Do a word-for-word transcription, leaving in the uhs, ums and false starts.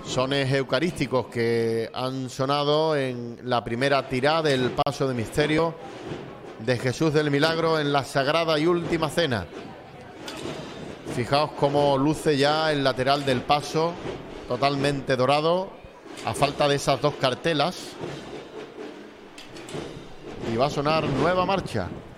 sones eucarísticos que han sonado en la primera tirada del paso de misterio de Jesús del Milagro en la sagrada y última cena. Fijaos cómo luce ya el lateral del paso, totalmente dorado, a falta de esas dos cartelas. Y va a sonar nueva marcha.